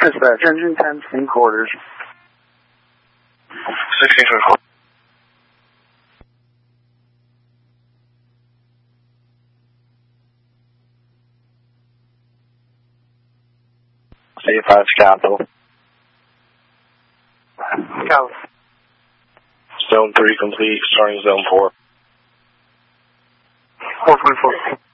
Dispatch, engine 10, in quarters. 1624. C5 capital. Go. Zone 3 complete, starting zone 4. 424.